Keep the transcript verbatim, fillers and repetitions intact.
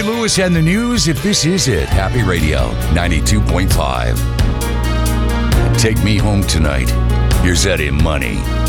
Lewis and the news. If this is it, Happy Radio ninety-two point five. Take Me Home Tonight. Here's Eddie Money.